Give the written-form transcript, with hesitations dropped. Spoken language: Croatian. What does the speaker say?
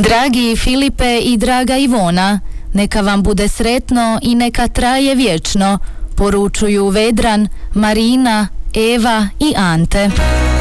Dragi Filipe i draga Ivona, neka vam bude sretno i neka traje vječno, poručuju Vedran, Marina, Eva i Ante.